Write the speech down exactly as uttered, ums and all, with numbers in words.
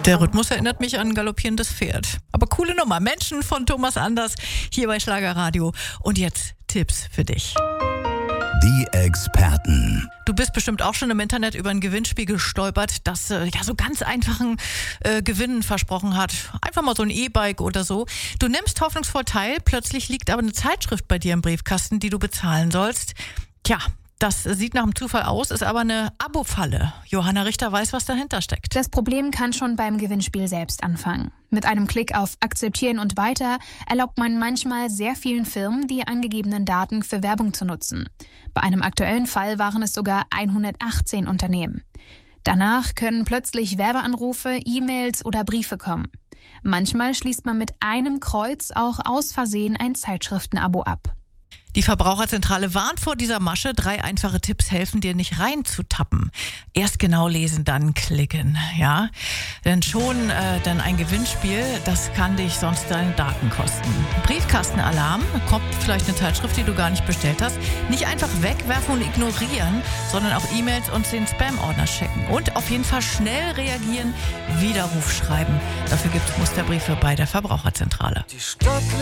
Der Rhythmus erinnert mich an ein galoppierendes Pferd. Aber coole Nummer. Menschen von Thomas Anders hier bei Schlagerradio. Und jetzt Tipps für dich. Die Experten. Du bist bestimmt auch schon im Internet über ein Gewinnspiel gestolpert, das äh, ja so ganz einfachen äh, Gewinnen versprochen hat. Einfach mal so ein E-Bike oder so. Du nimmst hoffnungsvoll teil, plötzlich liegt aber eine Zeitschrift bei dir im Briefkasten, die du bezahlen sollst. Tja, das sieht nach einem Zufall aus, ist aber eine Abo-Falle. Johanna Richter weiß, was dahinter steckt. Das Problem kann schon beim Gewinnspiel selbst anfangen. Mit einem Klick auf Akzeptieren und Weiter erlaubt man manchmal sehr vielen Firmen, die angegebenen Daten für Werbung zu nutzen. Bei einem aktuellen Fall waren es sogar hundertachtzehn Unternehmen. Danach können plötzlich Werbeanrufe, E-Mails oder Briefe kommen. Manchmal schließt man mit einem Kreuz auch aus Versehen ein Zeitschriftenabo ab. Die Verbraucherzentrale warnt vor dieser Masche. Drei einfache Tipps helfen dir, nicht reinzutappen. Erst genau lesen, dann klicken, ja. Denn schon äh, dann ein Gewinnspiel, das kann dich sonst deine Daten kosten. Briefkastenalarm, kommt vielleicht eine Zeitschrift, die du gar nicht bestellt hast. Nicht einfach wegwerfen und ignorieren, sondern auch E-Mails und den Spam-Ordner checken. Und auf jeden Fall schnell reagieren, Widerruf schreiben. Dafür gibt es Musterbriefe bei der Verbraucherzentrale.